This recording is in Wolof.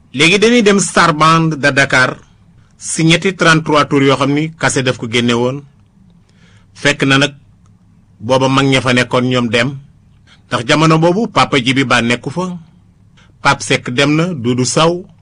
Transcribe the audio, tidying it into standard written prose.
léegi dañuy dem Star Band de Dakar si ñetti 33 tours yoo xam ni kase daf ko génne woon fekk na nag booba mag ña fa nekkoon ñoom dem ndax jamono boobu Papa Djibi Ba nekku fa Pape Seck dem na Doudou Saw